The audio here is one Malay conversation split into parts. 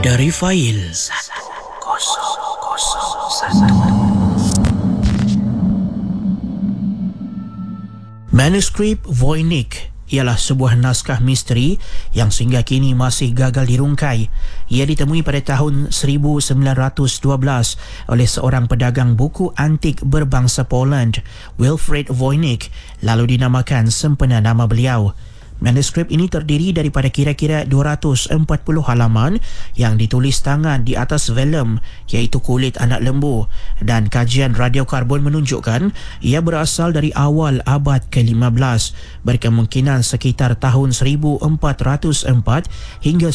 Dari fail 1001. Manuskrip Voynich ialah sebuah naskah misteri yang sehingga kini masih gagal dirungkai. Ia ditemui pada tahun 1912 oleh seorang pedagang buku antik berbangsa Poland, Wilfred Voynich, lalu dinamakan sempena nama beliau. Manuskrip ini terdiri daripada kira-kira 240 halaman yang ditulis tangan di atas velum, iaitu kulit anak lembu, dan kajian radiokarbon menunjukkan ia berasal dari awal abad ke-15, berkemungkinan sekitar tahun 1404 hingga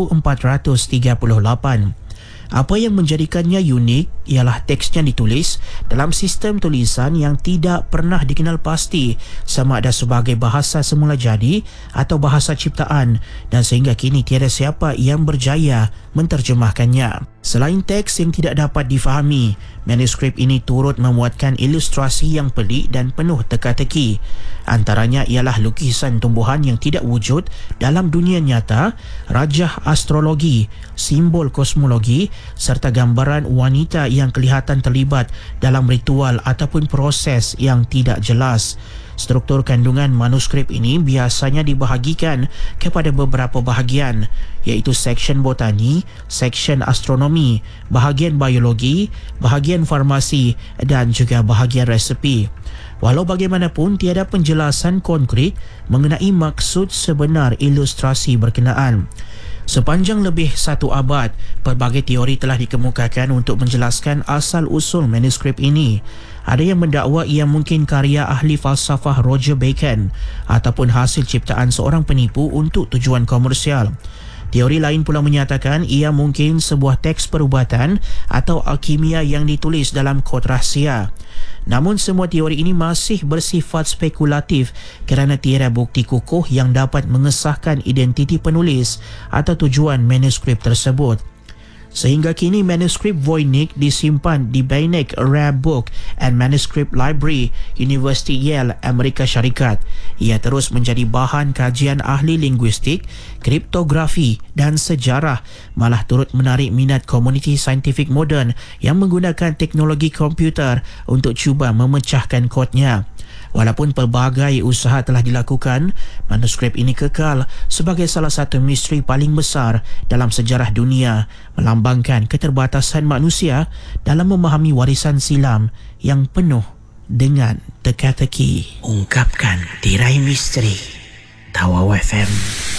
1438. Apa yang menjadikannya unik ialah teksnya ditulis dalam sistem tulisan yang tidak pernah dikenal pasti sama ada sebagai bahasa semula jadi atau bahasa ciptaan, dan sehingga kini tiada siapa yang berjaya menterjemahkannya. Selain teks yang tidak dapat difahami, manuskrip ini turut memuatkan ilustrasi yang pelik dan penuh teka-teki. Antaranya ialah lukisan tumbuhan yang tidak wujud dalam dunia nyata, rajah astrologi, simbol kosmologi, serta gambaran wanita yang kelihatan terlibat dalam ritual ataupun proses yang tidak jelas. Struktur kandungan manuskrip ini biasanya dibahagikan kepada beberapa bahagian, iaitu seksyen botani, seksyen astronomi, bahagian biologi, bahagian farmasi dan juga bahagian resepi. Walau bagaimanapun, tiada penjelasan konkret mengenai maksud sebenar ilustrasi berkenaan. Sepanjang lebih satu abad, pelbagai teori telah dikemukakan untuk menjelaskan asal-usul manuskrip ini. Ada yang mendakwa ia mungkin karya ahli falsafah Roger Bacon ataupun hasil ciptaan seorang penipu untuk tujuan komersial. Teori lain pula menyatakan ia mungkin sebuah teks perubatan atau alkimia yang ditulis dalam kod rahsia. Namun semua teori ini masih bersifat spekulatif kerana tiada bukti kukuh yang dapat mengesahkan identiti penulis atau tujuan manuskrip tersebut. Sehingga kini manuskrip Voynich disimpan di Beinecke Rare Book and Manuscript Library, Universiti Yale, Amerika Syarikat. Ia terus menjadi bahan kajian ahli linguistik, kriptografi dan sejarah, malah turut menarik minat komuniti saintifik moden yang menggunakan teknologi komputer untuk cuba memecahkan kodnya. Walaupun pelbagai usaha telah dilakukan, manuskrip ini kekal sebagai salah satu misteri paling besar dalam sejarah dunia, melambangkan keterbatasan manusia dalam memahami warisan silam yang penuh dengan teka-teki. Ungkapkan tirai misteri. Tawau FM.